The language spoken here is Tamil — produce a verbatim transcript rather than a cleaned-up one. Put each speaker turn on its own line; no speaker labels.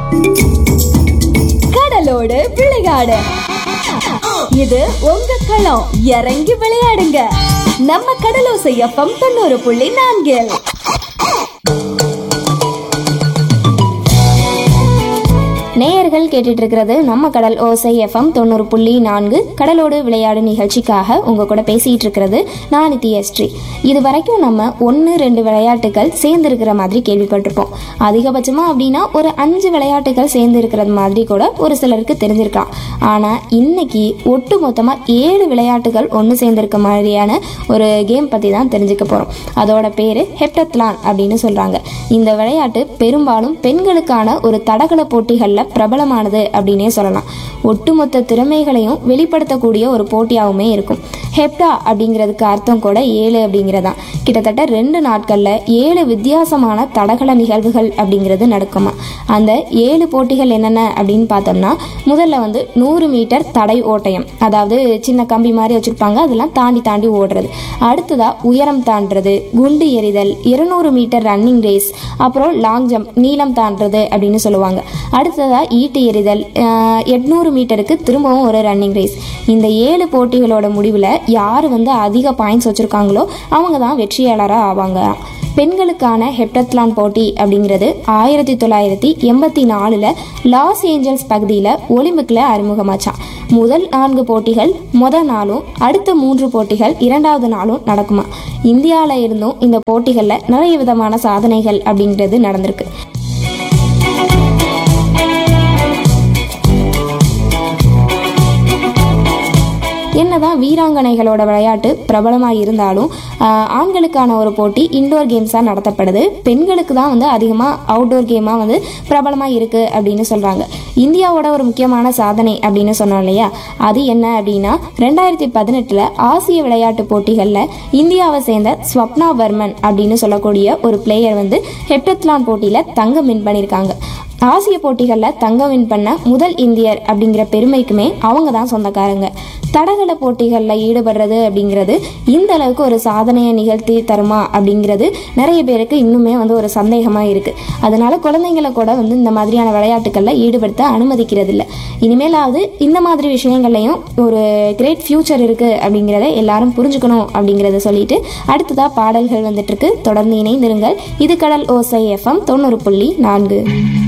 கடலோடு விளையாடு. இது உங்க களம். இறங்கி விளையாடுங்க. நம்ம கடலோசை எஃப்எம் தொண்ணூறு புள்ளி நான்கில்.
நேயர்கள் கேட்டுட்டு இருக்கிறது நம்ம கடல் ஓசை எஃப்எம் தொண்ணூறு புள்ளி நான்கு கடலோடு விளையாடு நிகழ்ச்சிக்காக உங்க கூட பேசிட்டு இருக்கிறது நான் நித்யஸ்ரீ. இது வரைக்கும் நம்ம ஒன்று ரெண்டு விளையாட்டுகள் சேர்ந்து இருக்கிற மாதிரி கேள்விப்பட்டிருப்போம். அதிகபட்சமா அப்படின்னா ஒரு அஞ்சு விளையாட்டுகள் சேர்ந்து இருக்கிறது மாதிரி கூட ஒரு சிலருக்கு தெரிஞ்சிருக்கலாம். ஆனா இன்னைக்கு ஒட்டு மொத்தமா ஏழு விளையாட்டுகள் ஒன்று சேர்ந்திருக்க மாதிரியான ஒரு கேம் பத்தி தான் தெரிஞ்சுக்க போறோம். அதோட பேரு ஹெப்டத்லான் அப்படின்னு சொல்றாங்க. இந்த விளையாட்டு பெரும்பாலும் பெண்களுக்கான ஒரு தடகள போட்டிகள்ல பிரபலமானது அப்படின்னே சொல்லலாம். ஒட்டுமொத்த திறமைகளையும் வெளிப்படுத்தக்கூடிய ஒரு போட்டியாகவுமே இருக்கும். ஹெப்டா அப்படிங்கிறதுக்கு அர்த்தம் கூட ஏழு அப்படிங்கிறதான். கிட்டத்தட்ட ரெண்டு நாட்கள்ல ஏழு வித்தியாசமான தடகள நிகழ்வுகள் அப்படிங்கிறது நடக்குமா. அந்த ஏழு போட்டிகள் என்னென்ன அப்படின்னு பார்த்தோம்னா, முதல்ல வந்து நூறு மீட்டர் தடை ஓட்டயம், அதாவது சின்ன கம்பி மாதிரி வச்சிருப்பாங்க, அதெல்லாம் தாண்டி தாண்டி ஓடுறது. அடுத்ததா உயரம் தாண்டுறது, குண்டு எறிதல், இருநூறு மீட்டர் ரன்னிங் ரேஸ், அப்புறம் லாங் ஜம்ப் நீளம் தாண்டுறது அப்படின்னு சொல்லுவாங்க. அடுத்ததா ஈட்டு எறிதல், எட்நூறு மீட்டருக்கு திரும்பவும் ஒரு ரன்னிங் ரேஸ். இந்த ஏழு போட்டிகளோட முடிவில் யார் வந்து அதிக பாயிண்ட்ஸ் வச்சுருக்காங்களோ அவங்க தான் வெற்றியாளராக ஆவாங்க. பெண்களுக்கான ஹெப்டத்லான் போட்டி அப்படிங்கிறது ஆயிரத்தி தொள்ளாயிரத்தி எண்பத்தி நாலுல லாஸ் ஏஞ்சல்ஸ் பகுதியில் ஒலிம்பிக்ல அறிமுகமாச்சான். முதல் நான்கு போட்டிகள் முதல் நாளும் அடுத்த மூன்று போட்டிகள் இரண்டாவது நாளும் நடக்குமா. இந்தியாவில் இருந்தும் இந்த போட்டிகளில் நிறைய விதமான சாதனைகள் அப்படிங்கிறது நடந்திருக்கு. என்னதான் வீராங்கனைகளோட விளையாட்டு பிரபலமாக இருந்தாலும் ஆண்களுக்கான ஒரு போட்டி இன்டோர் கேம்ஸாக நடத்தப்படுது. பெண்களுக்கு தான் வந்து அதிகமாக அவுட்டோர் கேமாக வந்து பிரபலமாக இருக்குது அப்படின்னு சொல்கிறாங்க. இந்தியாவோட ஒரு முக்கியமான சாதனை அப்படின்னு சொன்னோம் இல்லையா, அது என்ன அப்படின்னா ரெண்டாயிரத்தி பதினெட்டில் ஆசிய விளையாட்டு போட்டிகளில் இந்தியாவை சேர்ந்த ஸ்வப்னா வர்மன் அப்படின்னு சொல்லக்கூடிய ஒரு பிளேயர் வந்து ஹெப்டத்லான் போட்டியில் தங்கம் வின் பண்ணியிருக்காங்க. ஆசிய போட்டிகளில் தங்கம் வின் பண்ண முதல் இந்தியர் அப்படிங்கிற பெருமைக்குமே அவங்க தான் சொந்தக்காரங்க. தடகள போட்டிகளில் ஈடுபடுறது அப்படிங்கிறது இந்த அளவுக்கு ஒரு சாதனையை நிகழ்த்தி தருமா அப்படிங்கிறது நிறைய பேருக்கு இன்னுமே வந்து ஒரு சந்தேகமாக இருக்குது. அதனால குழந்தைங்களை கூட வந்து இந்த மாதிரியான விளையாட்டுகளில் ஈடுபடுத்த அனுமதிக்கிறது இல்லை. இனிமேலாவது இந்த மாதிரி விஷயங்கள்லையும் ஒரு கிரேட் ஃபியூச்சர் இருக்குது அப்படிங்கிறத எல்லாரும் புரிஞ்சுக்கணும் அப்படிங்கிறத சொல்லிட்டு அடுத்ததாக பாடல்கள் வந்துட்டு இருக்கு. தொடர்ந்து இணைந்திருங்கள். இது கடல் ஓசை எஃப்எம் தொண்ணூறு புள்ளி நான்கு.